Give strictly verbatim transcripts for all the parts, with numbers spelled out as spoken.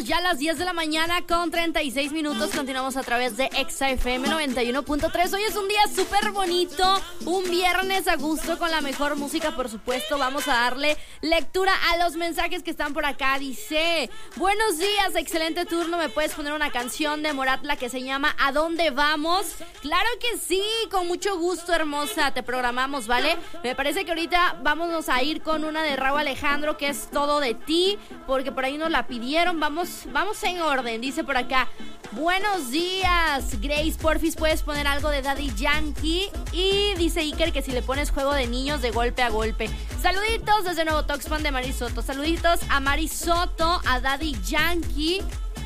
ya a las diez de la mañana con treinta y seis minutos. Continuamos a través de Exa F M noventa y uno punto tres. Hoy es un día súper bonito, un viernes a gusto con la mejor música, por supuesto. Vamos a darle lectura a los mensajes que están por acá. Dice: buenos días, excelente turno. ¿Me puedes poner una canción de Moratla que se llama ¿A dónde vamos? Claro que sí, con mucho gusto, hermosa. Te programamos, ¿vale? Me parece que ahorita vámonos a ir con una de Rauw Alejandro, que es Todo de ti, porque por ahí nos la pidieron. Vamos, vamos en orden. Dice por acá: buenos días, Grace, porfis, ¿puedes poner algo de Daddy Yankee? Y dice Iker que si le pones Juego de Niños de Golpe a Golpe. Saluditos desde Nuevo Tuxpan de Mari Soto. Saluditos a Mari Soto, a Daddy Yankee.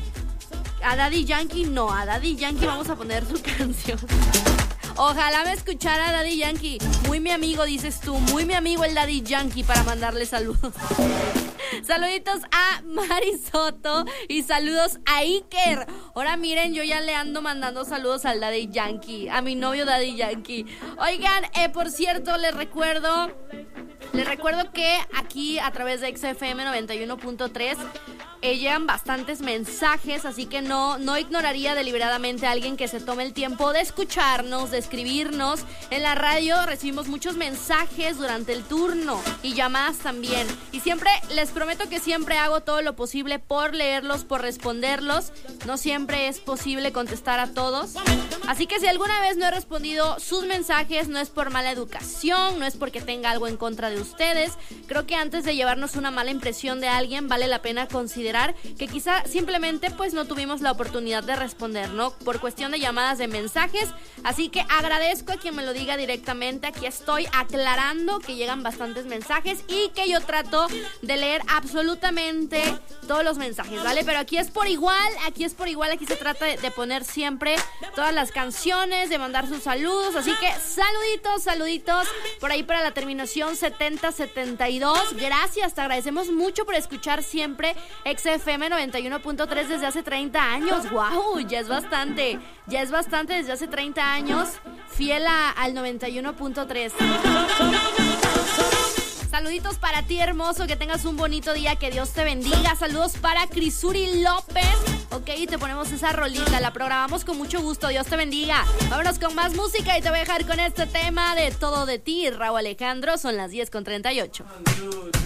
A Daddy Yankee no, a Daddy Yankee vamos a poner su canción. Ojalá me escuchara Daddy Yankee. Muy mi amigo, dices tú. Muy mi amigo el Daddy Yankee, para mandarle saludos. Saluditos a Mari Soto y saludos a Iker. Ahora miren, yo ya le ando mandando saludos al Daddy Yankee, a mi novio Daddy Yankee. Oigan, eh, por cierto, les recuerdo Les recuerdo que aquí a través de Exa F M noventa y uno punto tres eh, llegan bastantes mensajes, así que no, no ignoraría deliberadamente a alguien que se tome el tiempo de escucharnos, de escribirnos. En la radio recibimos muchos mensajes durante el turno y llamadas también. Y siempre, les prometo que siempre hago todo lo posible por leerlos, por responderlos. No siempre es posible contestar a todos. Así que si alguna vez no he respondido sus mensajes, no es por mala educación, no es porque tenga algo en contra de ustedes. Creo que antes de llevarnos una mala impresión de alguien, vale la pena considerar que quizá simplemente pues no tuvimos la oportunidad de responder, ¿no? Por cuestión de llamadas, de mensajes. Así que agradezco a quien me lo diga directamente. Aquí estoy aclarando que llegan bastantes mensajes y que yo trato de leer absolutamente todos los mensajes, ¿vale? Pero aquí es por igual, aquí es por igual, aquí se trata de, de poner siempre todas las canciones, de mandar sus saludos. Así que saluditos, saluditos por ahí para la terminación setenta setenta y dos. Gracias, te agradecemos mucho por escuchar siempre Exa F M noventa y uno punto tres desde hace treinta años. ¡Wow! Ya es bastante, ya es bastante desde hace treinta años, fiel a, al noventa y uno punto tres. Saluditos para ti, hermoso, que tengas un bonito día, que Dios te bendiga. Saludos para Crisuri López. Ok, te ponemos esa rolita, la programamos con mucho gusto. Dios te bendiga. Vámonos con más música y te voy a dejar con este tema de Todo de ti, Rauw Alejandro. Son las diez con treinta y ocho.